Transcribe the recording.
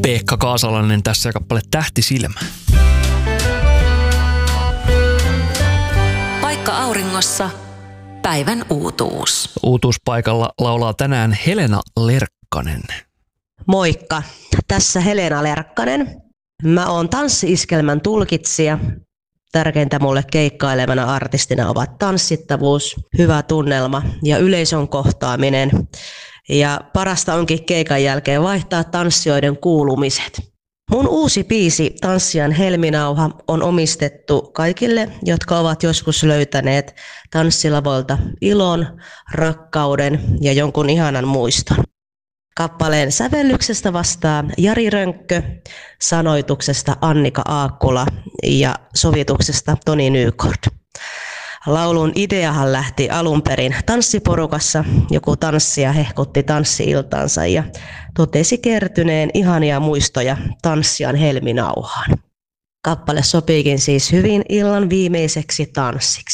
Pekka Kaasalainen tässä ja kappale Tähtisilmä. Paikka auringossa. Päivän uutuus. Uutuuspaikalla laulaa tänään Helena Lerkkanen. Moikka, tässä Helena Lerkkanen. Mä oon tanssi-iskelmän tulkitsija. Tärkeintä mulle keikkailevana artistina ovat tanssittavuus, hyvä tunnelma ja yleisön kohtaaminen. Ja parasta onkin keikan jälkeen vaihtaa tanssijoiden kuulumiset. Mun uusi biisi Tanssijan helminauha on omistettu kaikille, jotka ovat joskus löytäneet tanssilavoilta ilon, rakkauden ja jonkun ihanan muiston. Kappaleen sävellyksestä vastaa Jari Rönkkö, sanoituksesta Annika Aakkula ja sovituksesta Toni Nykort. Laulun ideahan lähti alun perin tanssiporukassa. Joku tanssija hehkutti tanssi-iltansa ja totesi kertyneen ihania muistoja tanssijan helminauhaan. Kappale sopiikin siis hyvin illan viimeiseksi tanssiksi.